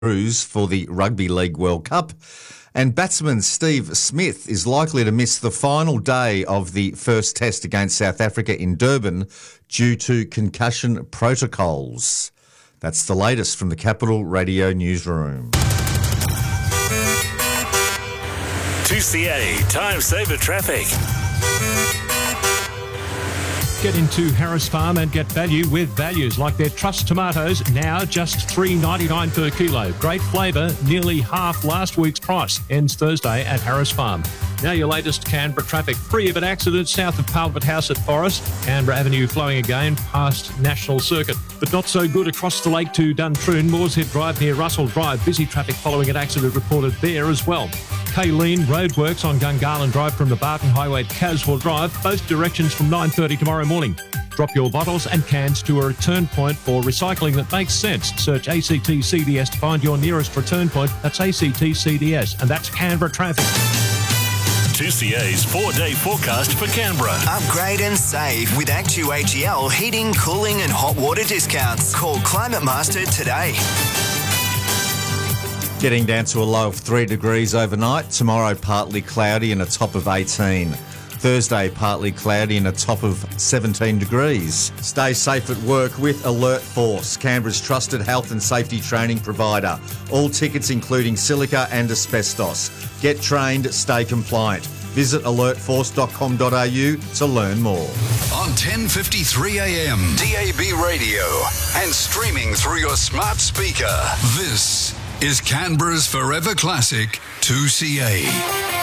Cruise for the Rugby League World Cup. And batsman Steve Smith is likely to miss the final day of the first test against South Africa in Durban due to concussion protocols. That's the latest from the Capital Radio newsroom. 2CA Time Saver Traffic. Get into Harris Farm and get value with values like their Trust tomatoes, now just $3.99 per kilo. Great flavour, nearly half last week's price. Ends Thursday at Harris Farm. Now your latest Canberra traffic. Free of an accident south of Parliament House at Forest. Canberra Avenue flowing again past National Circuit. But not so good across the lake to Duntroon. Moorshead Drive near Russell Drive. Busy traffic following an accident reported there as well. Kayleen roadworks on Gungahlin Drive from the Barton Highway to Caswell Drive. Both directions from 9:30 tomorrow morning. Drop your bottles and cans to a return point for recycling that makes sense. Search ACT CDS to find your nearest return point. That's ACT CDS, and that's Canberra traffic. 2CA's 4-day forecast for Canberra. Upgrade and save with ActuAGL heating, cooling and hot water discounts. Call Climate Master today. Getting down to a low of 3 degrees overnight. Tomorrow, partly cloudy and a top of 18. Thursday, partly cloudy and a top of 17 degrees. Stay safe at work with Alert Force, Canberra's trusted health and safety training provider. All tickets including silica and asbestos. Get trained, stay compliant. Visit alertforce.com.au to learn more. On 10:53 a.m, DAB radio and streaming through your smart speaker. This is Canberra's Forever Classic 2CA.